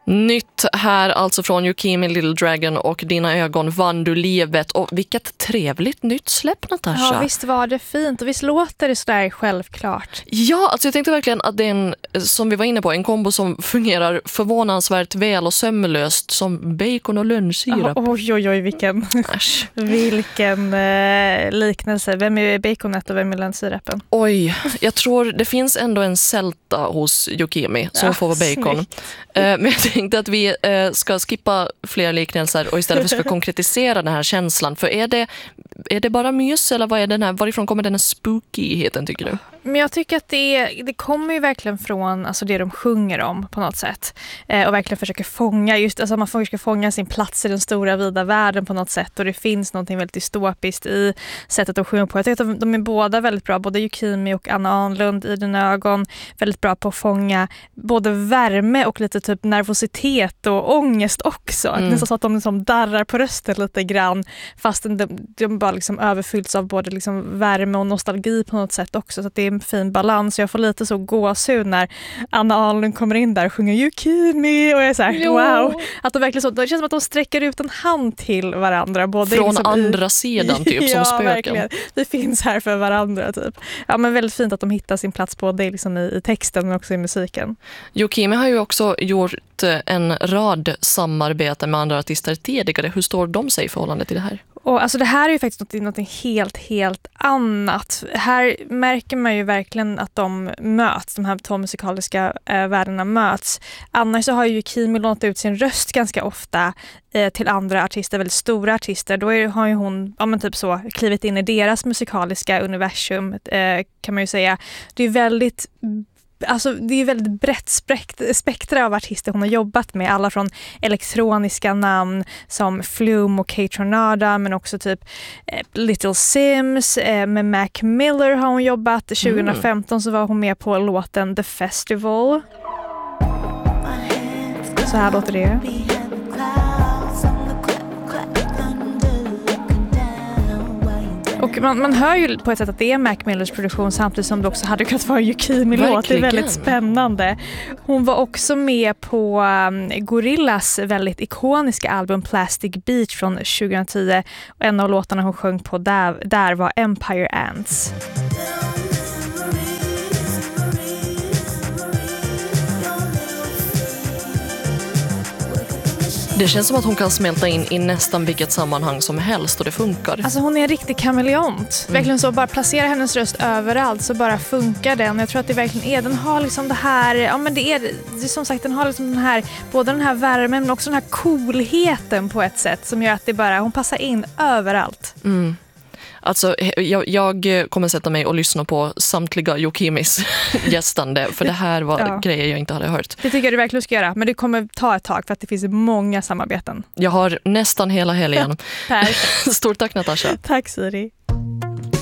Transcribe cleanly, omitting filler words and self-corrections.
Nytt här alltså från Yukimi Little Dragon och Dina ögon vann du livet. Och vilket trevligt nytt släpp, Natasha. Ja, visst var det fint och visst låter det sådär självklart. Ja, alltså jag tänkte verkligen att det är en, som vi var inne på, en kombo som fungerar förvånansvärt väl och sömlöst som bacon och lönnsirap. Oj, vilken liknelse. Vem är baconet och vem är lönnsirapen? Oj, jag tror det finns ändå en sälta hos Yukimi som får vara bacon. Men jag tänkte att vi ska skippa fler liknelser och istället försöka konkretisera den här känslan. För är det bara mys eller vad är den här, varifrån kommer den här spookyheten tycker du? Men jag tycker att det kommer ju verkligen från alltså det de sjunger om på något sätt. Och verkligen försöker fånga, just alltså man försöker fånga sin plats i den stora vida världen på något sätt. Och det finns något väldigt dystopiskt i sättet de sjunger på. Jag tycker att de är båda väldigt bra, både Yukimi och Anna Arnlund i Dina ögon. Väldigt bra på att fånga både värme och lite typ nervositet och ångest också. Nästan så att de liksom darrar på rösten lite grann. Fast de bara liksom överfylls av både liksom värme och nostalgi på något sätt också. Så att det är en fin balans. Jag får lite så gåshud när Anna Arnlund kommer in där och sjunger Yukimi och jag är så här, wow. Att de verkligen så, det känns som att de sträcker ut en hand till varandra. Både från liksom andra sidan typ som spöken. Verkligen. Vi finns här för varandra typ. Ja, men väldigt fint att de hittar sin plats både liksom i texten men också i musiken. Yukimi har ju också gjort en rad samarbeten med andra artister tidigare. Hur står de sig i förhållande till det här? Och alltså det här är ju faktiskt något helt annat. Här märker man ju verkligen att de möts, de här två musikaliska världarna möts. Annars så har ju Yukimi lånat ut sin röst ganska ofta till andra artister, väldigt stora artister. Då har ju hon typ så klivit in i deras musikaliska universum kan man ju säga. Det är väldigt brett spektra av artister hon har jobbat med. Alla från elektroniska namn som Flume och K-Tornado, men också typ Little Sims. Med Mac Miller har hon jobbat. 2015 så var hon med på låten The Festival. Så här låter det. Och man hör ju på ett sätt att det är Mac Millers produktion samtidigt som det också hade kunnat vara Yukimi-låt. Det är väldigt spännande. Hon var också med på Gorillaz väldigt ikoniska album Plastic Beach från 2010. Och en av låtarna hon sjöng på där var Empire Ants. Det känns som att hon kan smälta in i nästan vilket sammanhang som helst och det funkar. Alltså hon är en riktig kameleont. Verkligen så, bara placera hennes röst överallt så bara funkar den. Jag tror att det verkligen är, den har liksom det här, ja men det är som sagt, den har liksom den här, både den här värmen men också den här coolheten på ett sätt som gör att det bara, hon passar in överallt. Alltså, jag kommer sätta mig och lyssna på samtliga Yukimis gästande, för det här var grejer jag inte hade hört. Det tycker jag du verkligen ska göra, men det kommer ta ett tag för att det finns många samarbeten. Jag har nästan hela helgen. Stort tack Natasha. Tack Siri.